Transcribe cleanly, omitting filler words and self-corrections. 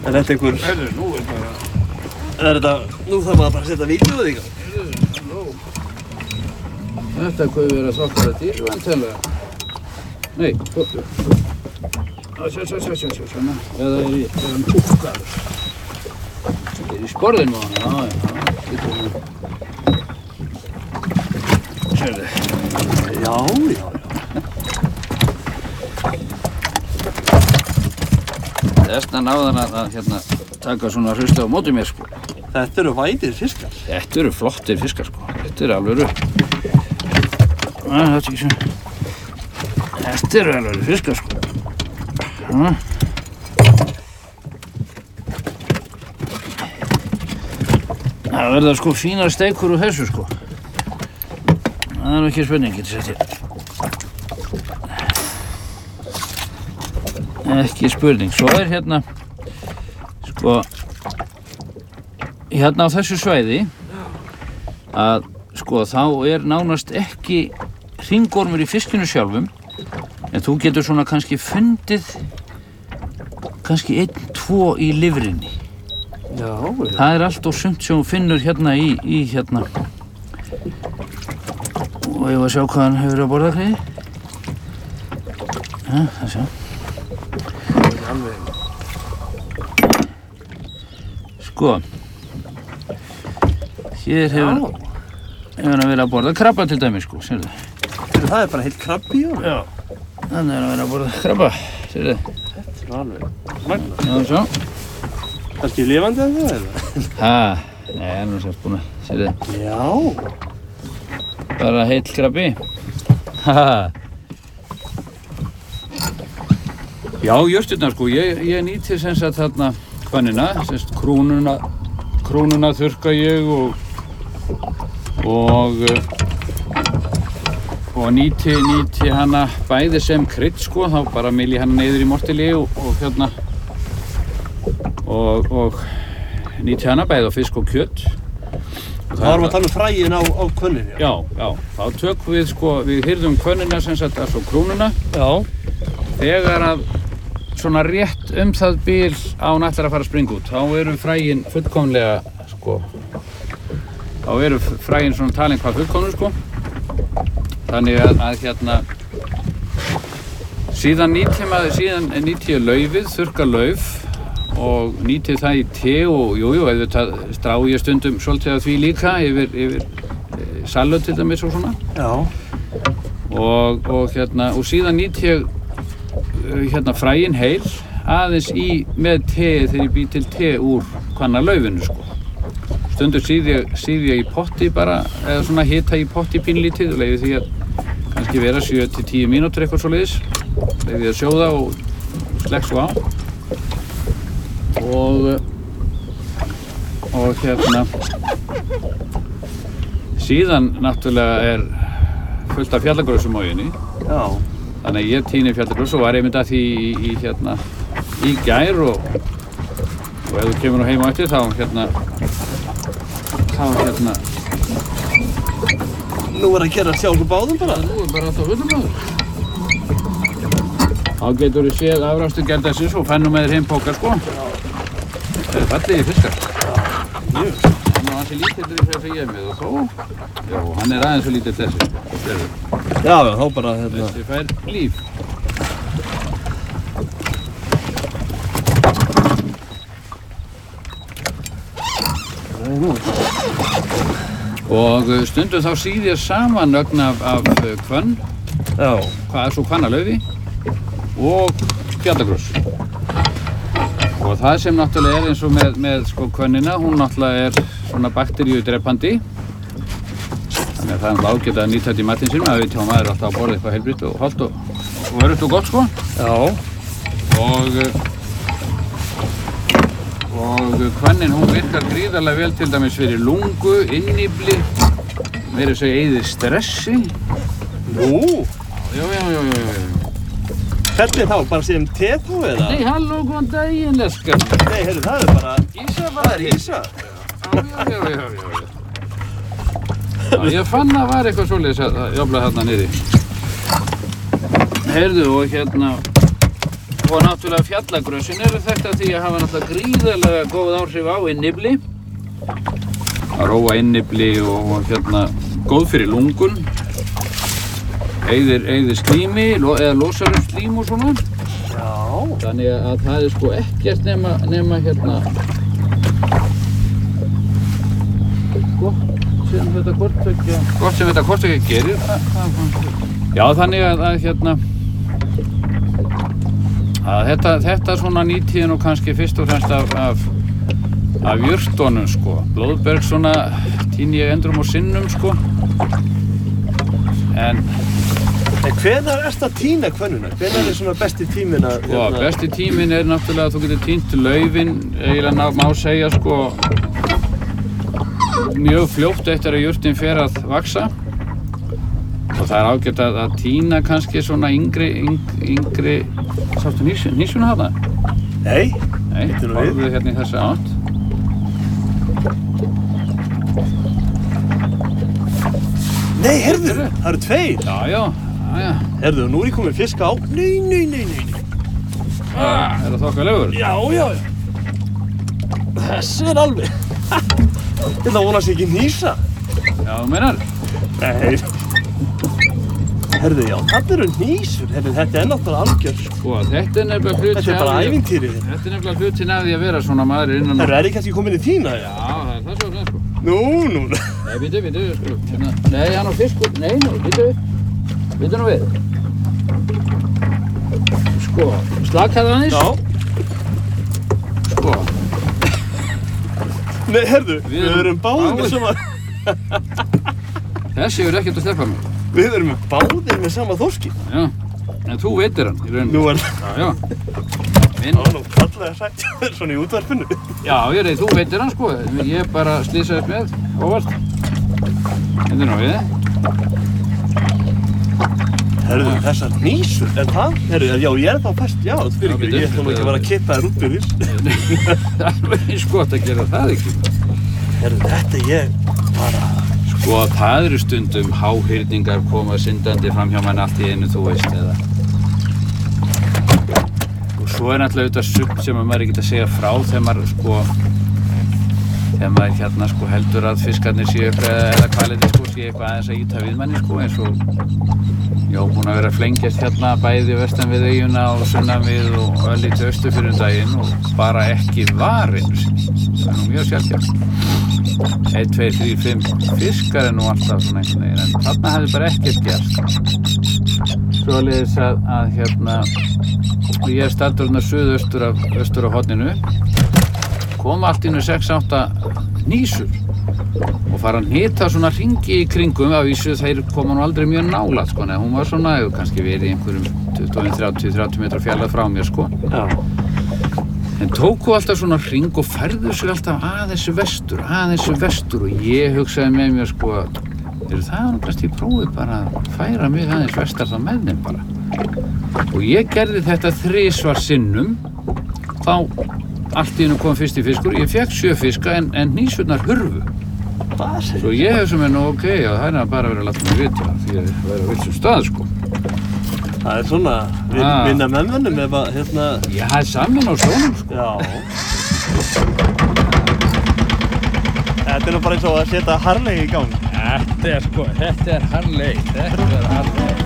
Er þetta einhver... Heyrðu, nú bara... Er þetta... Nú þarf maður bara að setja vídeóið í gang. Heyrðu, halló. Þetta hvað við erum þokkara dýr, vantilega. Nei, hvortu. Svona. Eða er hann túfkaður. Er í sporðinu á hann, já. Sérðu. Já. Þessna náðan að hérna taka svona hrustu á móti mér, sko. Þetta eru vætir fiskar. Þetta eru flottir fiskar, sko. Þetta eru alvöru. Þetta ekki svona. Þetta eru alvöru fiskar, sko. Það verða sko fínar steikur úr þessu, sko. Það er ekki spurning, getur sett hér. Ekki spurning. Svo er hérna, sko, hérna á þessu svæði að, sko, þá er nánast ekki hringormur í fiskinu sjálfum, en þú getur svona kannski fundið kannski 1-2 í lifrinni. Já. Það er allt og sumt sem þú finnur hérna í hérna. Og ég var að sjá hvað hann hefur að borða, Kriði. Ja, það sjá. Sko, hér hefur hann verið að borða krabba til dæmis, sko, sérðu. Það er bara heilt krabbi í honum. Já, þannig er hann verið að borða krabba, sérðu. Þetta er alveg magna. Já, svo. Kannski lifandi en það, eða? Nei, hann er sér búinn að, sérðu. Já. Bara heill krabbi. Já, jurtirnar, sko, ég nýti sem sagt þarna hvannina, sem sagt krúnuna þurrka ég og nýti hana bæði sem krydd, sko, þá bara myl ég hana niður í morteli og hérna og nýti hana bæði á fisk og kjöt. Það varum að tala fræin á kvönninu. Já, þá tökum við, sko, við hirðum kvönnina sem sagt að svo krúnuna. Já. Þegar að svona rétt það bil á hún ætlar að fara að springa út, þá eru fræin fullkomlega, sko, þá eru fræin svona talin hvað fullkomnum, sko. Þannig að hérna, síðan nýti ég laufið, þurrka lauf og nýti það í te og auðvitað strái ég stundum svolítið af því líka yfir salat til dæmis og svona. Já. Og síðan nýti ég hérna fræin heil aðeins með teið þegar ég bý til te úr hvannalaufinu, sko. Stundum síði ég í potti bara, eða svona hita í potti pínlítið og leyfi því að kannski vera 7-10 mínútur eitthvað svoleiðis. Leyfi því að sjóða og slekk svo á. Og hérna síðan náttúrulega er fullt af fjallagrösum á henni. Já. Þannig að ég tíni fjallagrös og var einmitt að því í gær og ef þú kemur nú heim á eftir þá Nú er að gera sjá okkur báðum bara? Nú er bara alltaf fullum báðum. Þá getur þú séð afrakstur gærdagins og fennum með þér heim póka, sko. Það er fallegir fiskar. Mjög. Hann er ansi lítill þessi ég er með og þó. Já, hann er aðeins svo lítill þessi, sko. Já, þá bara hérna. Þessi fær líf. Og stundum þá síði ég saman ögn af hvönn. Já. Svo hvannalaufi og fjallagrös. Og það sem náttúrulega er eins og með sko hvönnina, hún náttúrulega er svona bakteríudrepandi. Þannig að það er ágætt að nýta þetta í matinn sinn, maður veit hjá maður alltaf að borða eitthvað heilbrigt og hollt og öruggt og gott, sko. Já. Og hvannin, hún virkar gríðarlega vel til dæmis fyrir lungu, innifli, meira að segja eyðir stressi. Nú? Já. Hvernig þá? Bara sem te þá eða? Nei, halló, góðan daginn, leskar. Nei, heyrðu, það er bara ísa. Það er ísa. Já. Ég fann að var eitthvað svoleiðis að jafnla þarna niðri. Heyrðu, og Og náttúrulega fjallagrösin eru þekkt af því að hafa náttúrulega gríðarlega góð áhrif á innifli. Að róa innifli og góð fyrir lungun. Eyðir slími eða losar slím og svona. Já. Þannig að það er sko ekkert nema gott sem þetta hvort ekki gerir. Já, þannig að þetta svona nýti ég nú kannski fyrst og fremst af jurtunum sko. Blóðberg svona tíni ég endrum og sinnum sko. En hvenær ertu að tína hvönnuna? Hvenær er svona besti tíminn að... Sko, besti tíminn er náttúrulega að þú getur tínt laufin, eiginlega má segja sko mjög fljótt eftir að jurtin fer að vaxa. Og það er ágætt að tína kannski svona yngri... Sástu hnísuna þarna? Nei, horfðu hérna í þessa átt. Nei, heyrðu, það eru tveir. Já. Heyrðu, nú er ég komin fisk á. Nei. Er það þokkalegur? Já. Þessi er alveg. Ég ætla að vona að sé ekki hnýsa. Já, þú meinar? Nei. Heyrðu, já, þetta eru hnýsur. Heyrðu, þetta er náttúrulega algjör. Sko, þetta er nefnilega hluti af... Þetta er bara ævintýri. Þetta er nefnilega hlutin af því að vera svona maður innan... Heyrðu, er ég kannski komin í tína? Já, það er það svo sko. Nú. Nei, bíddu, sko. Nei, hann á fiskur. Nei, bíddu nú við. Sko, slakaðu aðeins. Já. Sko. Nei, heyrðu, við erum báðir með sama... Þessi er ekkert að sleppa mig. Við erum báðir með sama þorski. Já, en þú veitir hann í rauninni. Nú er... Já. Minn. Já, nú fallega sætt. Svona í útvarpinu. Já, þú veitir hann sko. Ég bara slísa upp með, óvart. Þetta nú við. Heyrðu, þessar hnýsur, er það? Heyrðu, já, ég er þá fest, já, fyrir ekki, ég ætla nú ekki að vera að kippa þér út fyrir. Það er eins gott að gera það ekki. Heyrðu, þetta ég bara... Sko, það eru stundum háhyrningar koma syndandi fram hjá mann allt í einu, þú veist, eða. Og svo er náttúrulega auðvitað sumt sem maður ekki að segja frá þegar maður, þegar maður heldur að fiskarnir séu eitthvað, eða hvalirnir séu eitthvað aðeins að ýta við manni, eins og ég á búinn að vera að flengjast bæði vestan við eyjuna og sunnan við og örlítið austur fyrir daginn og bara ekki var einu sinni. Það er nú mjög sjaldgæft. 1, 2, 3, 5 fiskar er nú alltaf svona einhvern veginn, en þarna hafði bara ekkert gerst. Svoleiðis að ég er staddur hérna suðaustur af horninu, kom allt innu 6-8 hnýsur og fara að hnita svona hringi í kringum, af vísu þeir koma nú aldrei mjög nálægt sko, neða hún var svona, hefur kannski verið í einhverjum 20-30 metra fjarlægð frá mér sko. Já. En tóku alltaf svona hring og færðu sig alltaf aðeins vestur og ég hugsaði með mér sko, það var kannski prófið bara að færa mig aðeins vestar það með þeim bara. Og ég gerði þetta 3 sinnum, þá allt í einu kom fyrsti fiskur, ég fékk 7 fiska en hnýsurnar hurfu. Svo ég hef sem nú ok, já það er bara verið að láta mig vita því að það er á vitsum stað sko. Það er svona, vinna með mönnum ef að Já, það er saman á sjónum sko. Já. Þetta er nú bara eins og að setja Harley í gang. Þetta er Harley.